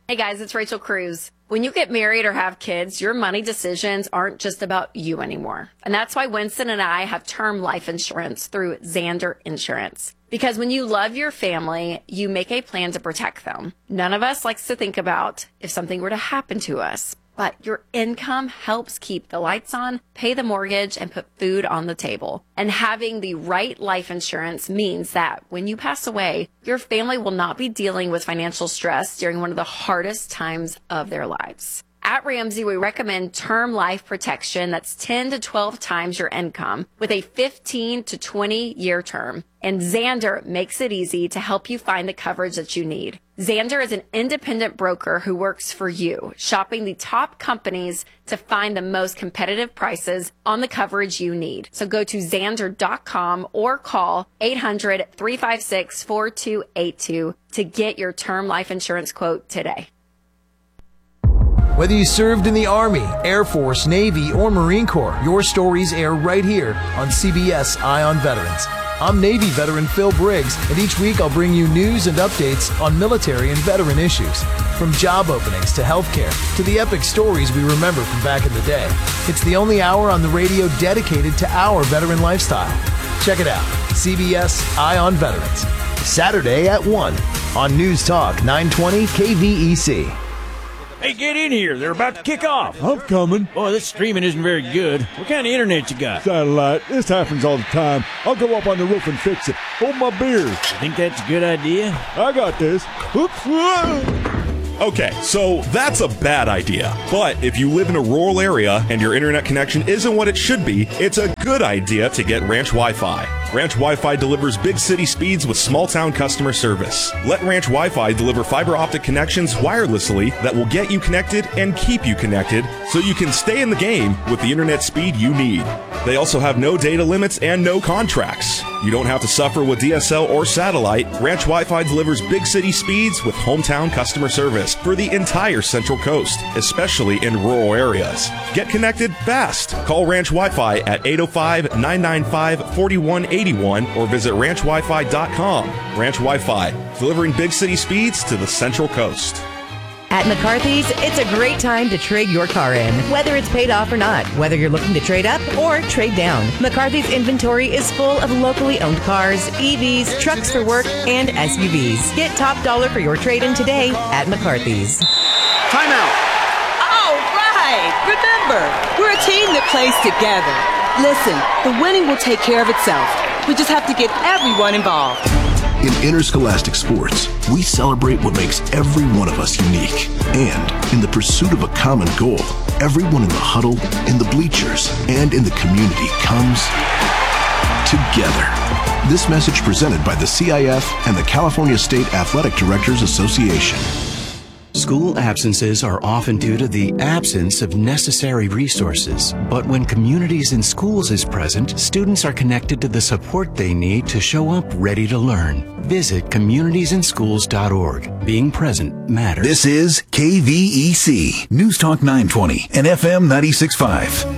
Hey guys, it's Rachel Cruz. When you get married or have kids, your money decisions aren't just about you anymore. And that's why Winston and I have term life insurance through Xander Insurance. Because when you love your family, you make a plan to protect them. None of us likes to think about if something were to happen to us. But your income helps keep the lights on, pay the mortgage, and put food on the table. And having the right life insurance means that when you pass away, your family will not be dealing with financial stress during one of the hardest times of their lives. At Ramsey, we recommend term life protection that's 10 to 12 times your income with a 15 to 20-year term. And Xander makes it easy to help you find the coverage that you need. Xander is an independent broker who works for you, shopping the top companies to find the most competitive prices on the coverage you need. So go to Xander.com or call 800-356-4282 to get your term life insurance quote today. Whether you served in the Army, Air Force, Navy, or Marine Corps, your stories air right here on CBS Eye on Veterans. I'm Navy veteran Phil Briggs, and each week I'll bring you news and updates on military and veteran issues. From job openings to healthcare to the epic stories we remember from back in the day. It's the only hour on the radio dedicated to our veteran lifestyle. Check it out, CBS Eye on Veterans. Saturday at 1 on News Talk 920 KVEC. Hey, get in here. They're about to kick off. I'm coming. Boy, this streaming isn't very good. What kind of internet you got? Satellite. This happens all the time. I'll go up on the roof and fix it. Hold my beer. Think that's a good idea? I got this. Oops. Okay, so that's a bad idea. But if you live in a rural area and your internet connection isn't what it should be, it's a good idea to get Ranch Wi-Fi. Ranch Wi-Fi delivers big city speeds with small town customer service. Let Ranch Wi-Fi deliver fiber optic connections wirelessly that will get you connected and keep you connected so you can stay in the game with the internet speed you need. They also have no data limits and no contracts. You don't have to suffer with DSL or satellite. Ranch Wi-Fi delivers big city speeds with hometown customer service for the entire Central Coast, especially in rural areas. Get connected fast. Call Ranch Wi-Fi at 805-995-4181 or visit ranchwifi.com. Ranch Wi-Fi, delivering big city speeds to the Central Coast. At McCarthy's, it's a great time to trade your car in, whether it's paid off or not, whether you're looking to trade up or trade down. McCarthy's inventory is full of locally owned cars, EVs, trucks for work, and SUVs. Get top dollar for your trade-in today at McCarthy's. Timeout. All right. Remember, we're a team that plays together. Listen, the winning will take care of itself. We just have to get everyone involved. In interscholastic sports, we celebrate what makes every one of us unique. And in the pursuit of a common goal, everyone in the huddle, in the bleachers, and in the community comes together. This message presented by the CIF and the California State Athletic Directors Association. School absences are often due to the absence of necessary resources. But when Communities in Schools is present, students are connected to the support they need to show up ready to learn. Visit communitiesandschools.org. Being present matters. This is KVEC, News Talk 920 and FM 96.5.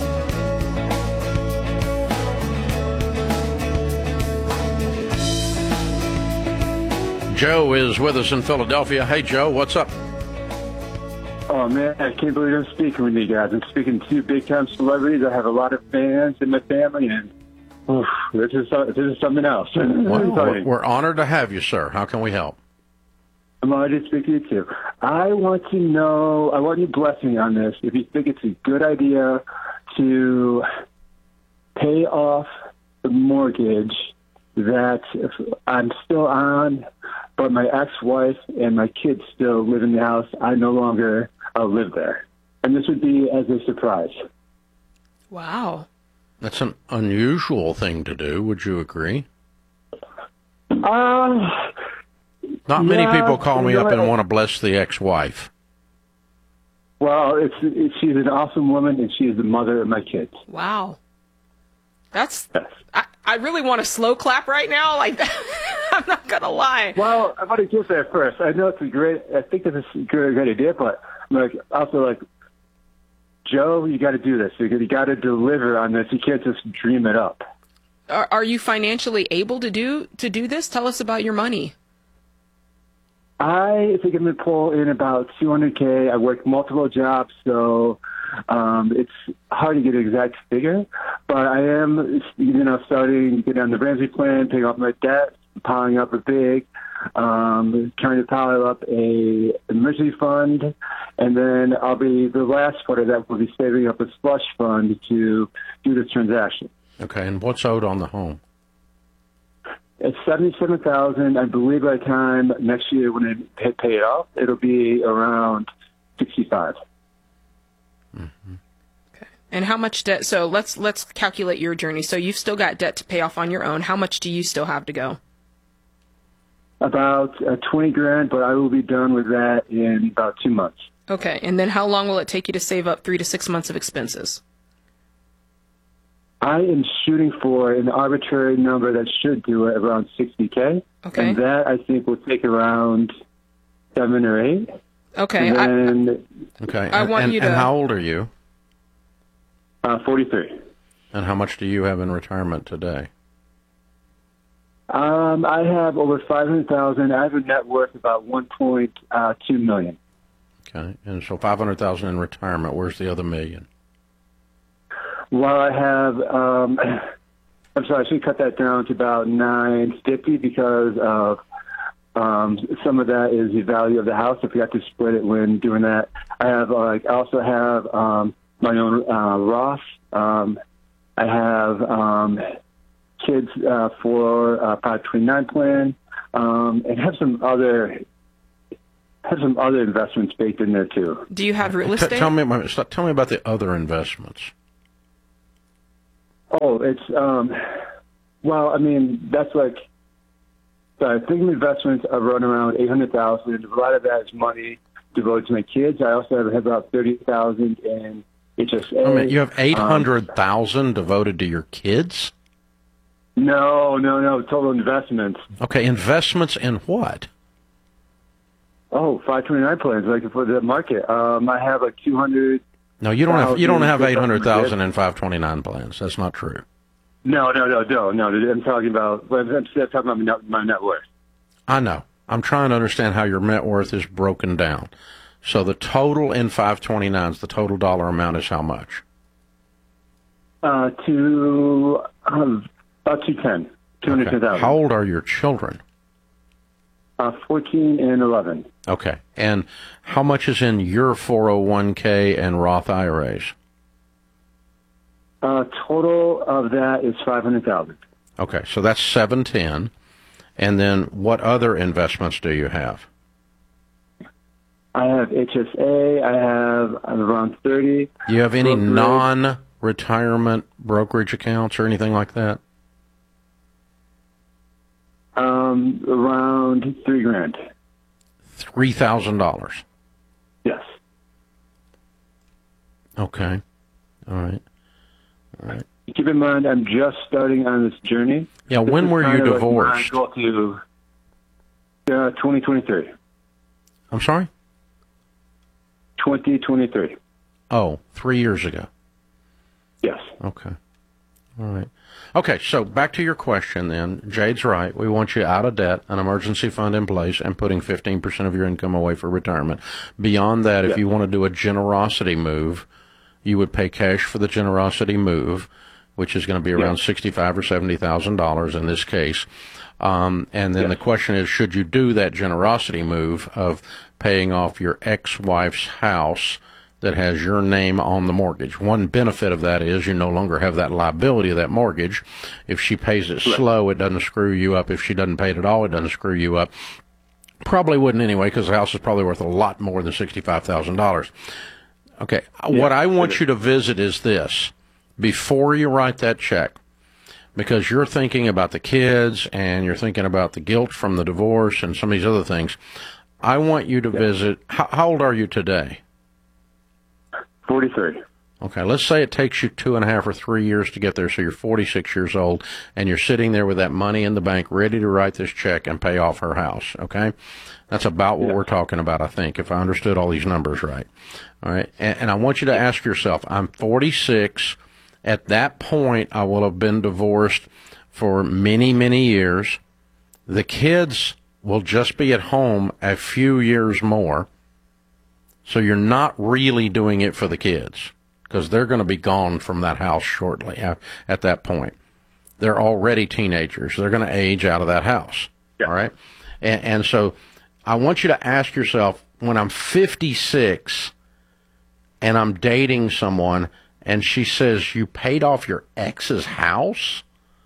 Joe is with us in Philadelphia. Hey, Joe, what's up? Oh, man, I can't believe I'm speaking with you guys. I'm speaking to two big-time celebrities. I have a lot of fans in my family, and this is something else. Well, we're honored to have you, sir. How can we help? I'm honored to speak to you, too. I want your blessing on this. If you think it's a good idea to pay off the mortgage that I'm still on, but my ex-wife and my kids still live in the house. I no longer live there. And this would be as a surprise. Wow. That's an unusual thing to do. Would you agree? Not many people call me up and want to bless the ex-wife. Well, she's an awesome woman, and she is the mother of my kids. Wow. Yes. I really want to slow clap right now. Like, I'm not going to lie. Well, I want to get there first. I know I think it's a great idea, but I'm also Joe, you got to do this. You got to deliver on this. You can't just dream it up. Are you financially able to do this? Tell us about your money. I think I'm going to pull in about $200K. I work multiple jobs, so it's hard to get an exact figure. But I am, starting to get on the Ramsey plan, paying off my debt, piling up a big, trying to pile up a emergency fund, and then I'll be the last part of that will be saving up a slush fund to do this transaction. Okay, and what's owed on the home? It's $77,000. I believe by the time next year when I pay it off, it'll be around $65,000. Mm-hmm. Okay. And how much debt? So let's calculate your journey. So you've still got debt to pay off on your own. How much do you still have to go? About $20,000, but I will be done with that in about 2 months. Okay. And then how long will it take you to save up 3 to 6 months of expenses? I am shooting for an arbitrary number that should do it around $60K. Okay. And that I think will take around 7 or 8. Okay. And then, Okay. want you to. And how old are you? 43. And how much do you have in retirement today? I have over $500,000. I have a net worth about $1.2 million. Okay. And so $500,000 in retirement. Where's the other $1 million? Well, I have, I'm sorry, I should cut that down to about $950 because of some of that is the value of the house. I forgot to split it when doing that. I have, I also have my own Roth. I have kids for 529 plan, and have some other investments baked in there too. Do you have real estate? Tell me about the other investments. Oh, it's well, I mean, that's like I think investments are running around $800,000. A lot of that is money devoted to my kids. I also have about $30,000 in HSA. I mean, you have $800,000 devoted to your kids? No, total investments. Okay, investments in what? Oh, 529 plans, like for the market. I have like 200. No, you don't have $800,000 in 529 plans. That's not true. No. I'm talking about my net worth. I know. I'm trying to understand how your net worth is broken down. So the total in 529s, the total dollar amount is how much? About 210. $210,000. How old are your children? 14 and 11. Okay. And how much is in your 401k and Roth IRAs? Total of that is $500,000. Okay, so that's 710. And then what other investments do you have? I have HSA. I have around 30. Do you have any non-retirement brokerage accounts or anything like that? Around $3,000. $3,000. Yes. Okay. All right. Keep in mind, I'm just starting on this journey. Yeah. When were you divorced? Go to 2023. I'm sorry? 2023. Oh, 3 years ago. Yes. Okay. All right. Okay, so back to your question then. Jade's right. We want you out of debt, an emergency fund in place, and putting 15% of your income away for retirement. Beyond that, if you want to do a generosity move, you would pay cash for the generosity move, which is going to be around $65,000 or $70,000 in this case. And then the question is, should you do that generosity move of paying off your ex-wife's house that has your name on the mortgage? One benefit of that is you no longer have that liability of that mortgage. If she pays it slow, it doesn't screw you up. If she doesn't pay it at all, it doesn't screw you up. Probably wouldn't anyway, because the house is probably worth a lot more than $65,000. Okay, what I want you to visit is this. Before you write that check, because you're thinking about the kids and you're thinking about the guilt from the divorce and some of these other things, I want you to visit. How old are you today? 43. Okay, let's say it takes you 2.5 or 3 years to get there, so you're 46 years old, and you're sitting there with that money in the bank ready to write this check and pay off her house, okay? That's about what we're talking about, I think, if I understood all these numbers right. All right, and I want you to ask yourself, I'm 46. At that point, I will have been divorced for many, many years. The kids will just be at home a few years more. So you're not really doing it for the kids, because they're going to be gone from that house shortly at that point. They're already teenagers. They're going to age out of that house. Yeah. All right. And so I want you to ask yourself, when I'm 56 and I'm dating someone and she says, you paid off your ex's house?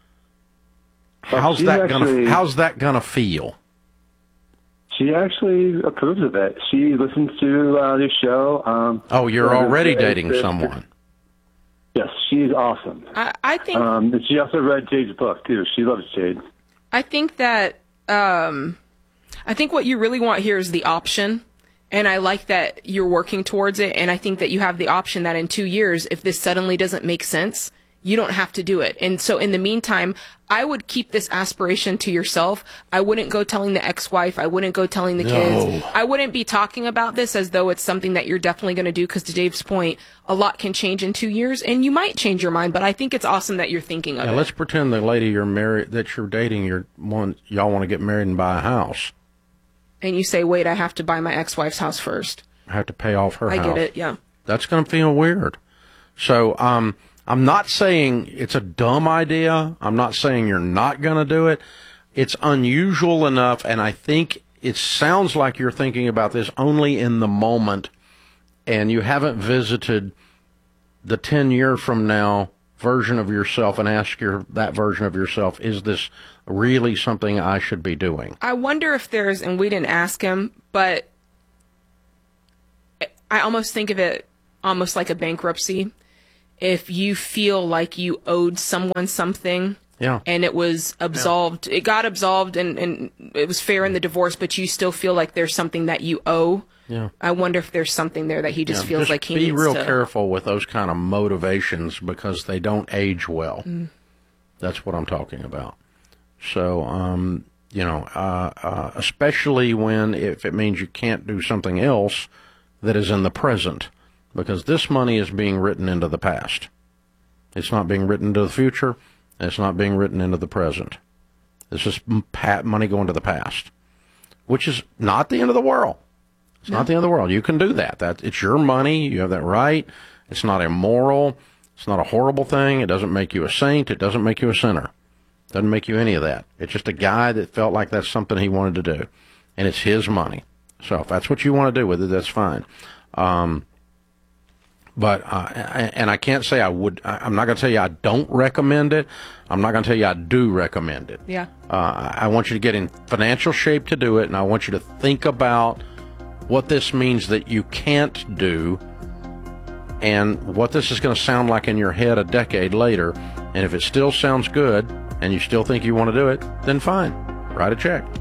How's that gonna feel? She actually approves of it. She listens to the show. You're already dating someone. Yes, she's awesome. I think. And she also read Jade's book too. She loves Jade. I think that. I think what you really want here is the option. And I like that you're working towards it. And I think that you have the option that in 2 years, if this suddenly doesn't make sense, you don't have to do it. And so in the meantime, I would keep this aspiration to yourself. I wouldn't go telling the ex-wife. I wouldn't go telling the kids. I wouldn't be talking about this as though it's something that you're definitely going to do, because to Dave's point, a lot can change in 2 years and you might change your mind. But I think it's awesome that you're thinking of it. Let's pretend the lady you're married, that you're dating, y'all want to get married and buy a house. And you say, wait, I have to buy my ex-wife's house first. I have to pay off her house. I get it, yeah. That's going to feel weird. So I'm not saying it's a dumb idea. I'm not saying you're not going to do it. It's unusual enough, and I think it sounds like you're thinking about this only in the moment, and you haven't visited the 10-year from now version of yourself and ask that version of yourself, is this really something I should be doing? I wonder if there's, and we didn't ask him, but I almost think of it almost like a bankruptcy. If you feel like you owed someone something, and it was absolved, it got absolved and it was fair in the divorce, but you still feel like there's something that you owe. Yeah. I wonder if there's something there that he just feels like he needs to. Be real careful with those kind of motivations, because they don't age well. That's what I'm talking about. So, especially if it means you can't do something else that is in the present, because this money is being written into the past. It's not being written into the future. It's not being written into the present. It's just money going to the past, which is not the end of the world. It's not the end of the world. You can do that. It's your money. You have that right. It's not immoral. It's not a horrible thing. It doesn't make you a saint. It doesn't make you a sinner. It doesn't make you any of that. It's just a guy that felt like that's something he wanted to do, and it's his money. So if that's what you want to do with it, that's fine. But I can't say I would. I'm not going to tell you I don't recommend it. I'm not going to tell you I do recommend it. Yeah. I want you to get in financial shape to do it, and I want you to think about what this means that you can't do, and what this is going to sound like in your head a decade later. And if it still sounds good, and you still think you want to do it, then fine. Write a check.